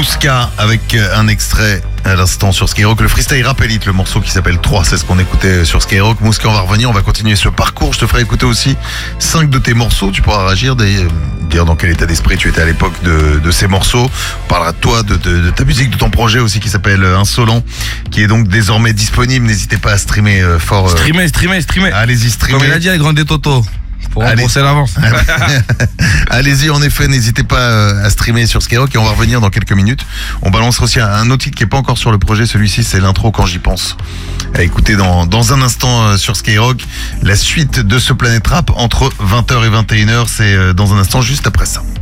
Mouska avec un extrait à l'instant sur Skyrock. Le freestyle rap elite, le morceau qui s'appelle 3, c'est ce qu'on écoutait sur Skyrock. Mouska, on va revenir, on va continuer ce parcours. Je te ferai écouter aussi 5 de tes morceaux. Tu pourras réagir, dire dans quel état d'esprit tu étais à l'époque de ces morceaux. On parlera de toi, de ta musique, de ton projet aussi qui s'appelle Insolent, qui est donc désormais disponible. N'hésitez pas à streamer fort. Streamer. Allez-y, streamer. Comme il a dit, les grands des Toto. Pour rembourser l'avance. Allez-y, en effet, n'hésitez pas à streamer sur Skyrock et on va revenir dans quelques minutes. On balancera aussi un autre titre qui n'est pas encore sur le projet. Celui-ci, c'est l'intro Quand j'y pense. À écouter dans un instant sur Skyrock. La suite de ce Planète Rap entre 20h et 21h, c'est dans un instant juste après ça.